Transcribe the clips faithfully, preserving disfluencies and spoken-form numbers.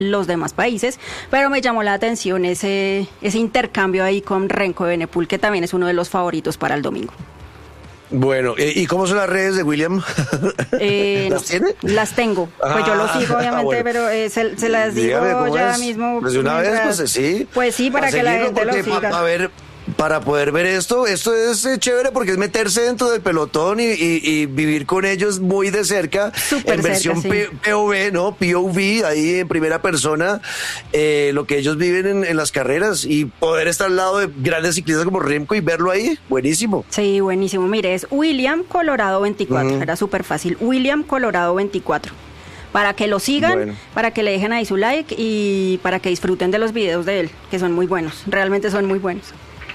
los demás países, pero me llamó la atención ese, ese intercambio ahí con Remco Evenepoel, que también es uno de los favoritos para el domingo. Bueno, ¿y cómo son las redes de William? Eh, ¿Las no, tiene? Las tengo. Ah, pues yo lo sigo, obviamente, bueno. pero eh, se, se las digo ya es. mismo. Pues de una mientras, vez, pues sí. Pues sí, para, para que la gente lo siga. Pa, a ver, para poder ver esto, esto es eh, chévere porque es meterse dentro del pelotón y, y, y vivir con ellos muy de cerca. Súper en versión cerca, sí. P O V, ¿no? P O V, ahí en primera persona, eh, lo que ellos viven en, en las carreras y poder estar al lado de grandes ciclistas como Remco y verlo ahí, buenísimo. Sí, buenísimo. Mire, es William Colorado veinticuatro, uh-huh. Era súper fácil. William Colorado veinticuatro. Para que lo sigan, bueno. para que le dejen ahí su like y para que disfruten de los videos de él, que son muy buenos, realmente son muy buenos.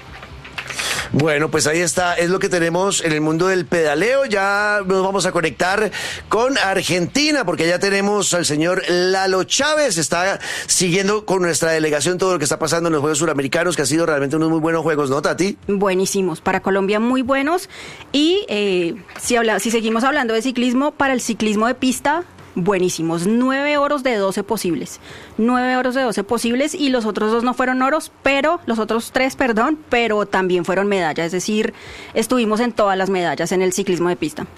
Bueno, pues ahí está, es lo que tenemos en el mundo del pedaleo. Ya nos vamos a conectar con Argentina, porque ya tenemos al señor Lalo Chávez, está siguiendo con nuestra delegación todo lo que está pasando en los Juegos Suramericanos, que ha sido realmente unos muy buenos juegos, ¿no, Tati? Buenísimos, para Colombia muy buenos, y eh, si, habla, si seguimos hablando de ciclismo, para el ciclismo de pista, buenísimos, nueve oros de doce posibles, nueve oros de doce posibles, y los otros dos no fueron oros, pero, los otros tres, perdón, pero también fueron medallas, es decir, estuvimos en todas las medallas en el ciclismo de pista.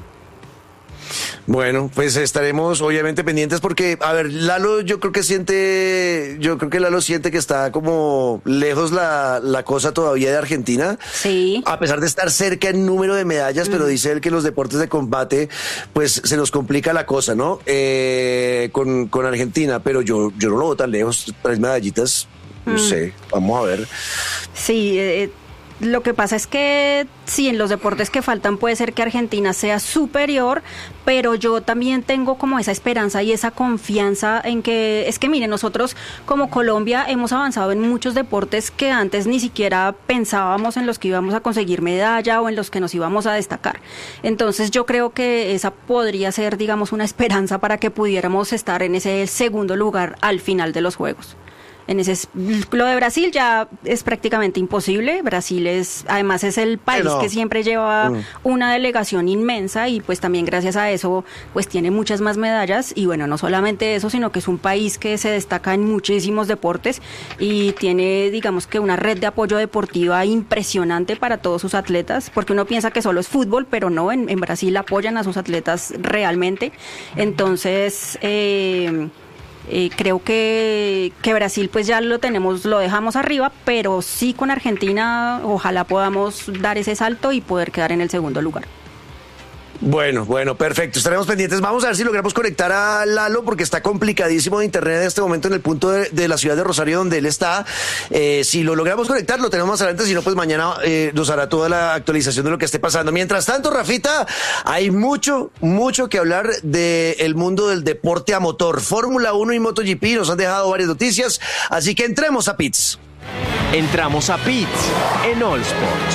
Bueno, pues estaremos obviamente pendientes porque, a ver, Lalo yo creo que siente, yo creo que Lalo siente que está como lejos la, la cosa todavía de Argentina. Sí. A pesar de estar cerca en número de medallas, mm. pero dice él que los deportes de combate, pues se nos complica la cosa, ¿no? Eh, con, con Argentina, pero yo, yo no lo veo tan lejos, tres medallitas, no mm. sé, vamos a ver. Sí, eh, lo que pasa es que sí, en los deportes que faltan puede ser que Argentina sea superior, pero yo también tengo como esa esperanza y esa confianza en que, es que miren, nosotros como Colombia hemos avanzado en muchos deportes que antes ni siquiera pensábamos en los que íbamos a conseguir medalla o en los que nos íbamos a destacar. Entonces yo creo que esa podría ser, digamos, una esperanza para que pudiéramos estar en ese segundo lugar al final de los Juegos. En ese, lo de Brasil ya es prácticamente imposible. Brasil es, además es el país no. que siempre lleva mm. una delegación inmensa y pues también gracias a eso pues tiene muchas más medallas y bueno, no solamente eso, sino que es un país que se destaca en muchísimos deportes y tiene, digamos que una red de apoyo deportiva impresionante para todos sus atletas, porque uno piensa que solo es fútbol, pero no, en, en Brasil apoyan a sus atletas realmente. Entonces, eh, Eh, creo que, que Brasil pues ya lo tenemos, lo dejamos arriba, pero sí con Argentina ojalá podamos dar ese salto y poder quedar en el segundo lugar. Bueno, bueno, perfecto, estaremos pendientes. Vamos a ver si logramos conectar a Lalo porque está complicadísimo de internet en este momento en el punto de, de la ciudad de Rosario donde él está. Eh, si lo logramos conectar, lo tenemos más adelante, si no, pues mañana eh, nos hará toda la actualización de lo que esté pasando. Mientras tanto, Rafita, hay mucho, mucho que hablar del mundo del deporte a motor. Fórmula uno y MotoGP nos han dejado varias noticias, así que entremos a Pits. Entramos a Pits en All Sports.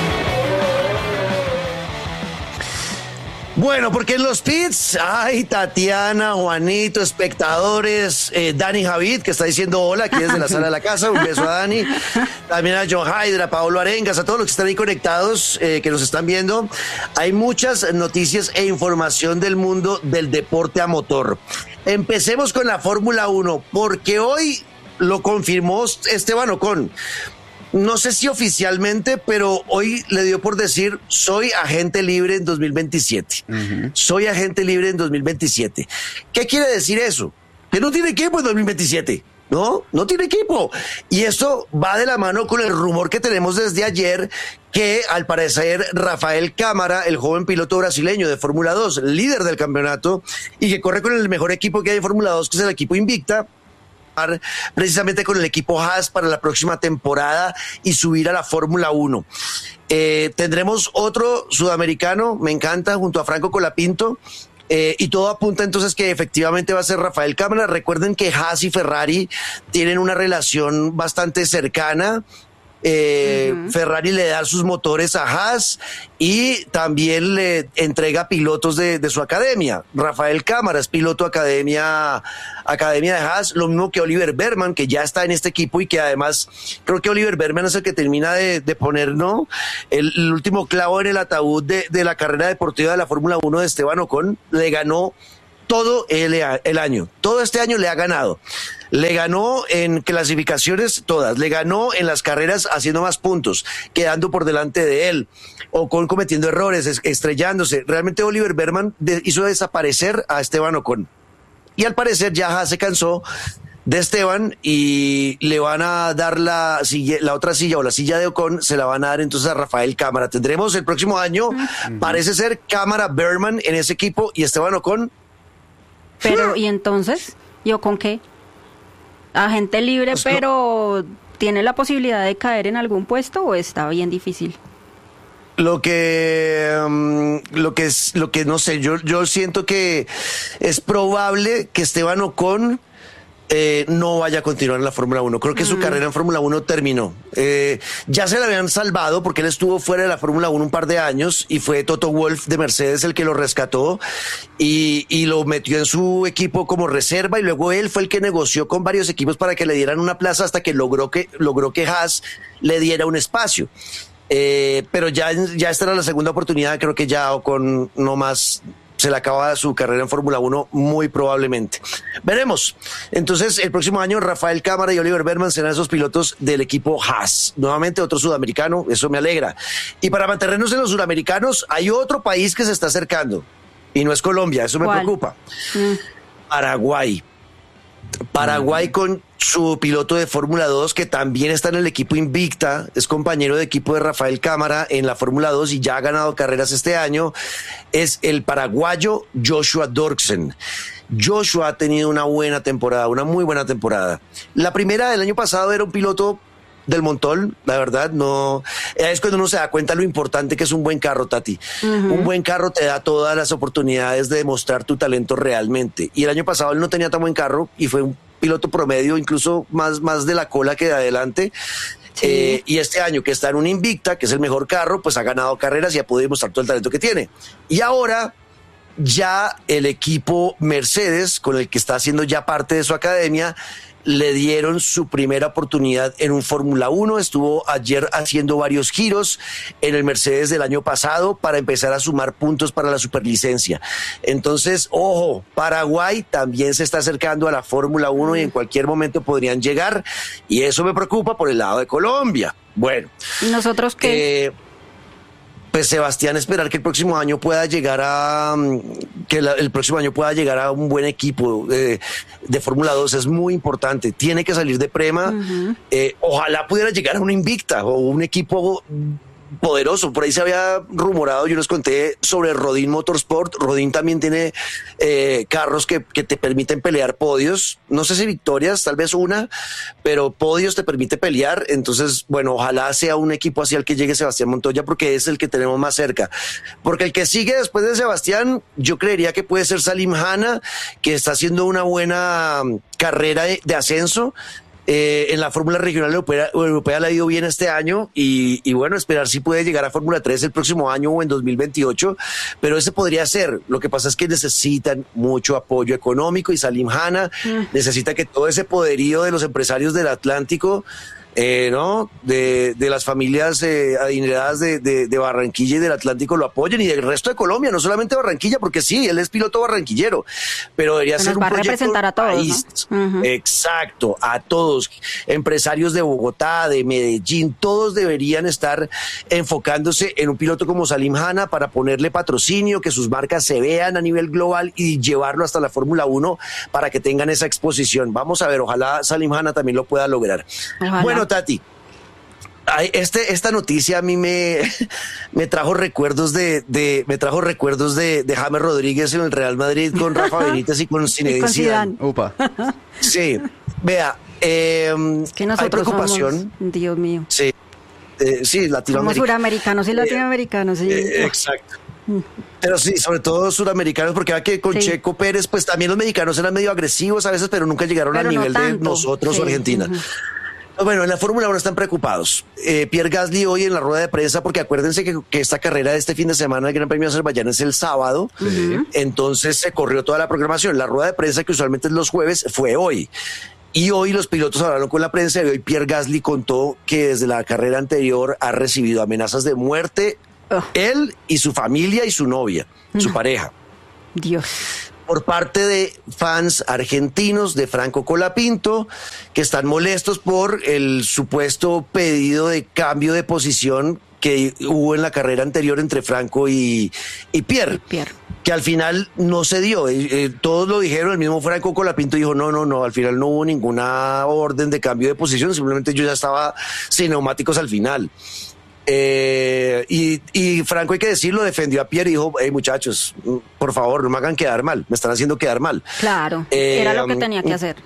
Bueno, porque en los pits, ay, Tatiana, Juanito, espectadores, eh, Dani Javid, que está diciendo hola aquí desde la sala de la casa, un beso a Dani, también a John Hydra, a Paolo Arengas, a todos los que están ahí conectados, eh, que nos están viendo. Hay muchas noticias e información del mundo del deporte a motor. Empecemos con la Fórmula uno, porque hoy lo confirmó Esteban Ocon. No sé si oficialmente, pero hoy le dio por decir, soy agente libre en dos mil veintisiete. Uh-huh. Soy agente libre en dos mil veintisiete. ¿Qué quiere decir eso? Que no tiene equipo en dos mil veintisiete. No, no tiene equipo. Y esto va de la mano con el rumor que tenemos desde ayer, que al parecer Rafael Cámara, el joven piloto brasileño de Fórmula dos, líder del campeonato, y que corre con el mejor equipo que hay en Fórmula dos, que es el equipo Invicta, precisamente con el equipo Haas para la próxima temporada y subir a la Fórmula uno. Eh, tendremos otro sudamericano, me encanta, junto a Franco Colapinto, eh, y todo apunta entonces que efectivamente va a ser Rafael Cámara. Recuerden que Haas y Ferrari tienen una relación bastante cercana. Eh, uh-huh. Ferrari le da sus motores a Haas y también le entrega pilotos de, de su academia. Rafael Cámara es piloto academia, academia de Haas, lo mismo que Oliver Berman, que ya está en este equipo y que además creo que Oliver Berman es el que termina de, de poner, ¿no?, el, el último clavo en el ataúd de, de la carrera deportiva de la Fórmula uno de Esteban Ocon. Le ganó todo el, el año, todo este año le ha ganado. Le ganó en clasificaciones todas, le ganó en las carreras haciendo más puntos, quedando por delante de él, Ocon cometiendo errores, es- estrellándose. Realmente Oliver Berman de- hizo desaparecer a Esteban Ocon. Y al parecer ya Haas se cansó de Esteban y le van a dar la, silla- la otra silla o la silla de Ocon, se la van a dar entonces a Rafael Cámara. Tendremos el próximo año, parece ser Cámara, Berman en ese equipo y Esteban Ocon. Pero, ¿y entonces? ¿Yo con qué? Agente libre, Pues no. pero ¿tiene la posibilidad de caer en algún puesto o está bien difícil? Lo que, um, lo que es, lo que no sé, yo, yo siento que es probable que Esteban Ocon eh, no vaya a continuar en la Fórmula uno. Creo que su carrera en Fórmula uno terminó. Eh, ya se le habían salvado porque él estuvo fuera de la Fórmula uno un par de años y fue Toto Wolff de Mercedes el que lo rescató y, y lo metió en su equipo como reserva y luego él fue el que negoció con varios equipos para que le dieran una plaza hasta que logró que, logró que Haas le diera un espacio. Eh, pero ya, ya esta era la segunda oportunidad, creo que ya Ocon no más se le acaba su carrera en Fórmula uno muy probablemente. Veremos. Entonces, el próximo año Rafael Cámara y Oliver Berman serán esos pilotos del equipo Haas. Nuevamente otro sudamericano, eso me alegra. Y para mantenernos en los sudamericanos, hay otro país que se está acercando y no es Colombia, eso me ¿Cuál? preocupa. Mm. Paraguay. Paraguay con su piloto de Fórmula dos que también está en el equipo Invicta, es compañero de equipo de Rafael Cámara en la Fórmula dos y ya ha ganado carreras este año, es el paraguayo Joshua Dorksen. Joshua ha tenido una buena temporada, una muy buena temporada. La primera del año pasado era un piloto del montón, la verdad, no es cuando uno se da cuenta lo importante que es un buen carro, Tati. Uh-huh. Un buen carro te da todas las oportunidades de demostrar tu talento realmente. Y el año pasado él no tenía tan buen carro y fue un piloto promedio, incluso más, más de la cola que de adelante. Sí. Eh, y este año que está en un Invicta, que es el mejor carro, pues ha ganado carreras y ha podido demostrar todo el talento que tiene. Y ahora ya el equipo Mercedes, con el que está haciendo ya parte de su academia, le dieron su primera oportunidad en un Fórmula uno, estuvo ayer haciendo varios giros en el Mercedes del año pasado para empezar a sumar puntos para la superlicencia. Entonces, ojo, Paraguay también se está acercando a la Fórmula uno y en cualquier momento podrían llegar, y eso me preocupa por el lado de Colombia. Bueno. ¿Y nosotros qué? Eh, Pues Sebastián, esperar que el próximo año pueda llegar a que la, el próximo año pueda llegar a un buen equipo de, de Fórmula dos es muy importante. Tiene que salir de Prema. Uh-huh. Eh, ojalá pudiera llegar a una Invicta o un equipo poderoso. Por ahí se había rumorado, yo les conté sobre Rodin Motorsport. Rodin también tiene eh, carros que, que te permiten pelear podios. No sé si victorias, tal vez una, pero podios te permite pelear. Entonces, bueno, ojalá sea un equipo así al que llegue Sebastián Montoya, porque es el que tenemos más cerca. Porque el que sigue después de Sebastián, yo creería que puede ser Salim Hanna, que está haciendo una buena carrera de, de ascenso. Eh, en la Fórmula Regional Europea, Europea le ha ido bien este año y, y bueno, esperar si puede llegar a Fórmula tres el próximo año o en dos mil veintiocho, pero ese podría ser. Lo que pasa es que necesitan mucho apoyo económico y Salim Hanna mm. necesita que todo ese poderío de los empresarios del Atlántico, eh, ¿no? De, de las familias eh, adineradas de, de, de Barranquilla y del Atlántico lo apoyen y del resto de Colombia, no solamente Barranquilla, porque sí, él es piloto barranquillero, pero debería que ser un va proyecto a representar a todos, país. ¿no? Uh-huh. Exacto, a todos, empresarios de Bogotá, de Medellín, todos deberían estar enfocándose en un piloto como Salim Hanna para ponerle patrocinio, que sus marcas se vean a nivel global y llevarlo hasta la Fórmula uno para que tengan esa exposición. Vamos a ver, ojalá Salim Hanna también lo pueda lograr. Ojalá. Bueno, Tati, este, esta noticia a mí me, me trajo recuerdos de, de me trajo recuerdos de, de James Rodríguez en el Real Madrid con Rafa Benítez y con Zinedine Zidane. Upa. Sí, vea, eh, es que nosotros hay preocupación. Somos, Dios mío. Sí, eh, sí, latinoamericanos. Somos suramericanos y latinoamericanos, sí. Eh, exacto. Pero sí, sobre todo suramericanos, porque era que con sí. Checo Pérez, pues también los mexicanos eran medio agresivos a veces, pero nunca llegaron pero al no nivel tanto. de nosotros sí. o Argentina. Uh-huh. Bueno, en la Fórmula uno están preocupados. Eh, Pierre Gasly hoy en la rueda de prensa, porque acuérdense que, que esta carrera de este fin de semana del Gran Premio de Azerbaiyán es el sábado, sí. entonces se corrió toda la programación. La rueda de prensa, que usualmente es los jueves, fue hoy. Y hoy los pilotos hablaron con la prensa y hoy Pierre Gasly contó que desde la carrera anterior ha recibido amenazas de muerte, oh. él y su familia y su novia, uh-huh. su pareja. Dios. por parte de fans argentinos de Franco Colapinto, que están molestos por el supuesto pedido de cambio de posición que hubo en la carrera anterior entre Franco y, y Pierre. Pierre. Que al final no se dio, eh, eh, todos lo dijeron, el mismo Franco Colapinto dijo no, no, no, al final no hubo ninguna orden de cambio de posición, simplemente yo ya estaba sin neumáticos al final. Eh, y, y Franco, hay que decirlo, defendió a Pierre y dijo, hey muchachos, por favor, no me hagan quedar mal, me están haciendo quedar mal. Claro, eh, era lo que tenía que hacer.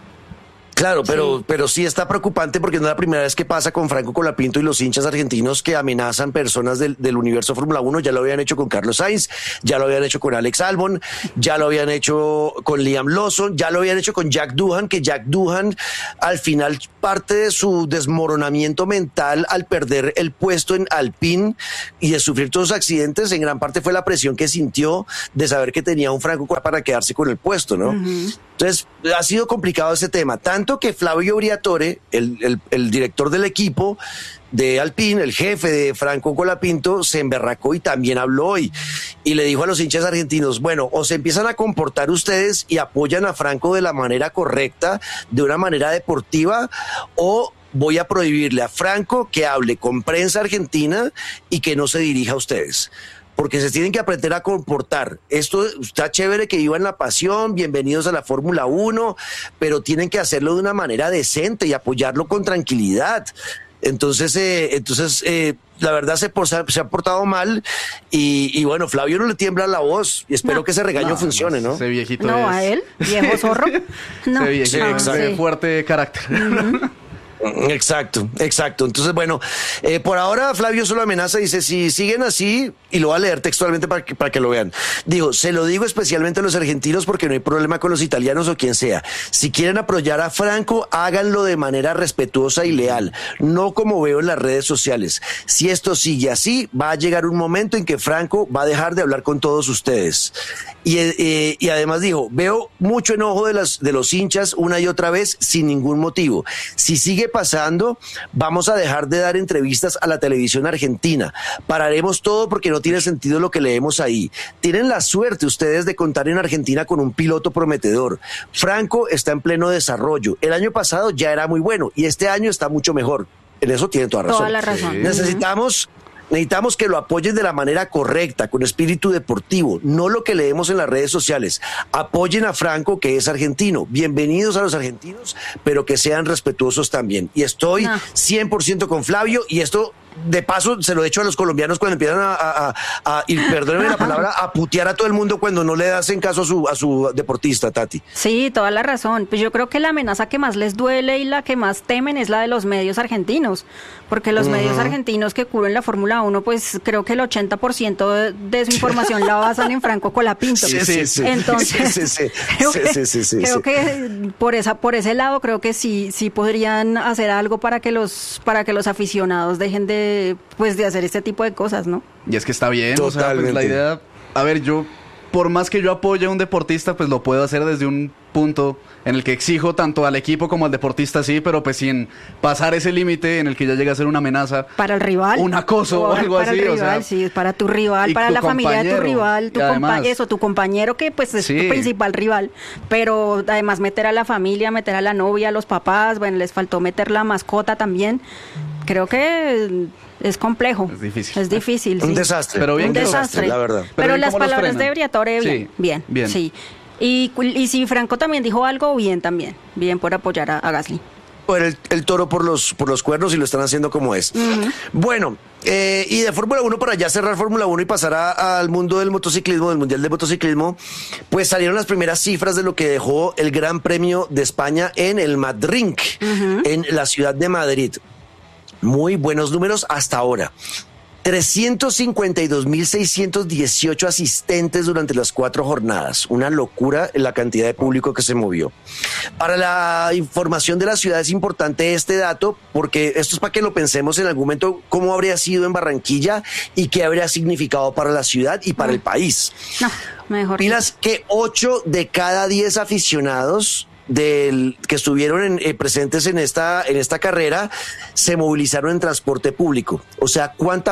Claro, pero, sí. pero sí está preocupante porque no es la primera vez que pasa con Franco Colapinto y los hinchas argentinos que amenazan personas del, del universo Fórmula uno. Ya lo habían hecho con Carlos Sainz, ya lo habían hecho con Alex Albon, ya lo habían hecho con Liam Lawson, ya lo habían hecho con Jack Doohan, que Jack Doohan al final parte de su desmoronamiento mental al perder el puesto en Alpine y de sufrir todos los accidentes, en gran parte fue la presión que sintió de saber que tenía un Franco para quedarse con el puesto, ¿no? Uh-huh. Entonces, ha sido complicado ese tema, tanto que Flavio Briatore, el, el, el director del equipo de Alpine, el jefe de Franco Colapinto, se emberracó y también habló hoy y le dijo a los hinchas argentinos, bueno, o se empiezan a comportar ustedes y apoyan a Franco de la manera correcta, de una manera deportiva, o voy a prohibirle a Franco que hable con prensa argentina y que no se dirija a ustedes. Porque se tienen que aprender a comportar. Esto está chévere que vivan la pasión, bienvenidos a la Fórmula uno, pero tienen que hacerlo de una manera decente y apoyarlo con tranquilidad. Entonces, eh, entonces eh, la verdad se, se ha portado mal y, y bueno, Flavio no le tiembla la voz y espero no. que ese regaño no, funcione, ¿no? Ese viejito No, es... a él, viejo zorro. No. Ese viejito sí, es de fuerte carácter. Uh-huh. Exacto, exacto. Entonces, bueno, eh, por ahora Flavio solo amenaza, dice, si siguen así, y lo voy a leer textualmente para que, para que lo vean. Digo, se lo digo especialmente a los argentinos porque no hay problema con los italianos o quien sea. Si quieren apoyar a Franco, háganlo de manera respetuosa y leal, no como veo en las redes sociales. Si esto sigue así, va a llegar un momento en que Franco va a dejar de hablar con todos ustedes. Y, eh, y además dijo, veo mucho enojo de, las, de los hinchas una y otra vez sin ningún motivo. Si sigue pasando, vamos a dejar de dar entrevistas a la televisión argentina. Pararemos todo porque no tiene sentido lo que leemos ahí. Tienen la suerte ustedes de contar en Argentina con un piloto prometedor. Franco está en pleno desarrollo. El año pasado ya era muy bueno y este año está mucho mejor. En eso tienen toda razón. Toda la razón. Sí. Necesitamos... Necesitamos que lo apoyen de la manera correcta, con espíritu deportivo, no lo que leemos en las redes sociales. Apoyen a Franco, que es argentino. Bienvenidos a los argentinos, pero que sean respetuosos también. Y estoy no. cien por ciento con Flavio, y esto, de paso, se lo he hecho a los colombianos cuando empiezan a, a, a, a y perdónenme la palabra, a putear a todo el mundo cuando no le hacen caso a su, a su deportista, Tati. Sí, toda la razón. Pues yo creo que la amenaza que más les duele y la que más temen es la de los medios argentinos, porque los uh-huh. medios argentinos que cubren la Fórmula uno, pues creo que el ochenta por ciento de, de su información la basan en Franco Colapinto. Sí, sí, sí. Entonces, sí, sí, sí. creo, sí, que, sí, sí, sí, creo sí. que por esa por ese lado creo que sí sí podrían hacer algo para que los para que los aficionados dejen de pues de hacer este tipo de cosas, ¿no? Y es que está bien, Totalmente. O sea, pues la idea, a ver, yo por más que yo apoye a un deportista, pues lo puedo hacer desde un punto en el que exijo tanto al equipo como al deportista, sí, pero pues sin pasar ese límite en el que ya llega a ser una amenaza. Para el rival. Un acoso o algo para así. El rival, o sea, sí, es para tu rival, para la familia de tu rival, tu compa- eso, tu compañero que pues es sí. tu principal rival. Pero además meter a la familia, meter a la novia, a los papás, bueno, les faltó meter la mascota también. Creo que es complejo. Es difícil. Es difícil, Un sí. desastre. Pero bien un desastre, la verdad. Pero, Pero las palabras de Briatore, bien, sí, bien, bien. Sí. Y, y si Franco también dijo algo, bien también. Bien por apoyar a, a Gasly. El, el toro por los, por los cuernos y lo están haciendo como es. Uh-huh. Bueno, eh, y de Fórmula uno, para ya cerrar Fórmula uno y pasar a, al mundo del motociclismo, del Mundial de Motociclismo, pues salieron las primeras cifras de lo que dejó el Gran Premio de España en el Madrink, uh-huh. en la ciudad de Madrid. Muy buenos números hasta ahora. trescientos cincuenta y dos mil seiscientos dieciocho asistentes durante las cuatro jornadas. Una locura la cantidad de público que se movió. Para la información de la ciudad es importante este dato, porque esto es para que lo pensemos en algún momento, cómo habría sido en Barranquilla y qué habría significado para la ciudad y para el país. No, mejor. Pilas que ocho de cada diez aficionados del que estuvieron en, eh, presentes en esta en esta carrera se movilizaron en transporte público. O sea, ¿cuánta